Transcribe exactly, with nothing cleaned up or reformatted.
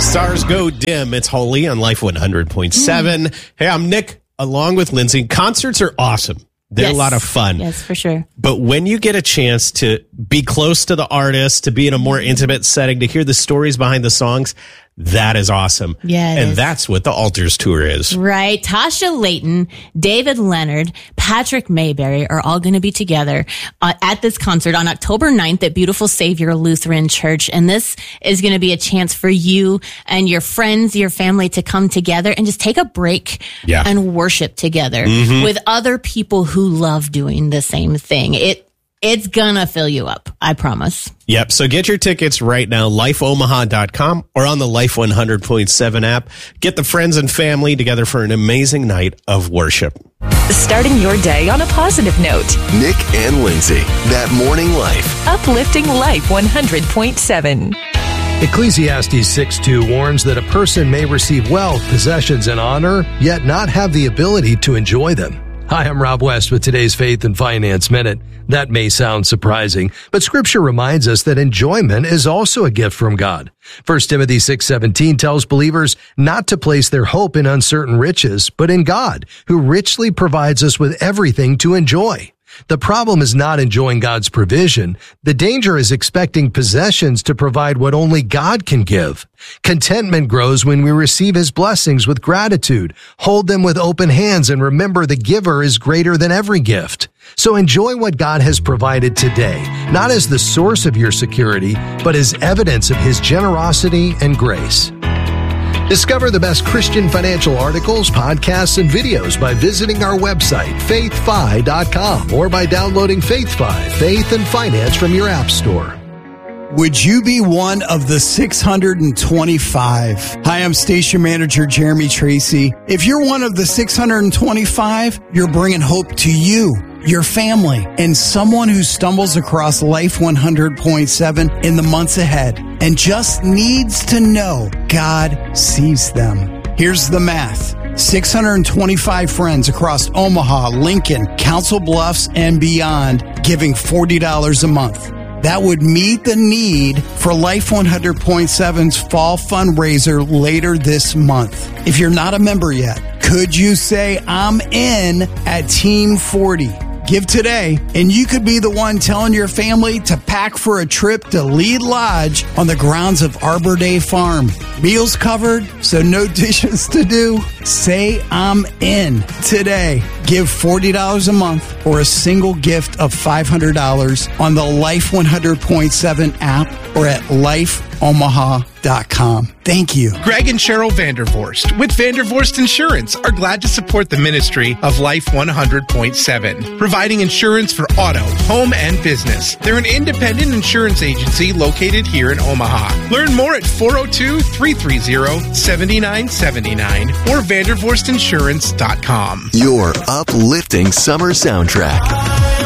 Stars go dim. It's Holy on Life one hundred point seven. Mm. Hey, I'm Nick, along with Lindsay. Concerts are awesome. They're yes. a lot of fun. Yes, for sure. But when you get a chance to be close to the artist, to be in a more intimate setting, to hear the stories behind the songs, that is awesome. Yeah, and is. That's what the Altars Tour is. Right. Tasha Layton, David Leonard, Patrick Mayberry are all going to be together uh, at this concert on October ninth at Beautiful Savior Lutheran Church. And this is going to be a chance for you and your friends, your family to come together and just take a break yeah. and worship together mm-hmm. with other people who love doing the same thing. It It's gonna fill you up. I promise. Yep. So get your tickets right now, life omaha dot com or on the Life one hundred point seven app. Get the friends and family together for an amazing night of worship. Starting your day on a positive note. Nick and Lindsay, That Morning Life. Uplifting Life one hundred point seven. Ecclesiastes six two warns that a person may receive wealth, possessions, and honor, yet not have the ability to enjoy them. Hi, I'm Rob West with today's Faith and Finance Minute. That may sound surprising, but Scripture reminds us that enjoyment is also a gift from God. First Timothy six seventeen tells believers not to place their hope in uncertain riches, but in God, who richly provides us with everything to enjoy. The problem is not enjoying God's provision. The danger is expecting possessions to provide what only God can give. Contentment grows when we receive His blessings with gratitude, hold them with open hands, and remember the giver is greater than every gift. So enjoy what God has provided today, not as the source of your security, but as evidence of His generosity and grace. Discover the best Christian financial articles, podcasts, and videos by visiting our website, faith fi dot com, or by downloading FaithFi, Faith and Finance from your app store. Would you be one of the six hundred twenty-five? Hi, I'm Station Manager Jeremy Tracy. If you're one of the six hundred twenty-five, you're bringing hope to you, your family, and someone who stumbles across Life one hundred point seven in the months ahead and just needs to know God sees them. Here's the math. six hundred twenty-five friends across Omaha, Lincoln, Council Bluffs, and beyond giving forty dollars a month. That would meet the need for Life one hundred point seven's fall fundraiser later this month. If you're not a member yet, could you say, I'm in at Team forty? Give today, and you could be the one telling your family to pack for a trip to Lead Lodge on the grounds of Arbor Day Farm. Meals covered, so no dishes to do. Say I'm in today. Give forty dollars a month or a single gift of five hundred dollars on the Life one hundred point seven app or at life omaha dot com. Thank you. Greg and Cheryl Vandervorst with Vandervorst Insurance are glad to support the ministry of Life one hundred point seven, providing insurance for auto, home, and business. They're an independent insurance agency located here in Omaha. Learn more at four oh two, three three zero, seven nine seven nine or vandervorst insurance dot com. Your uplifting summer soundtrack.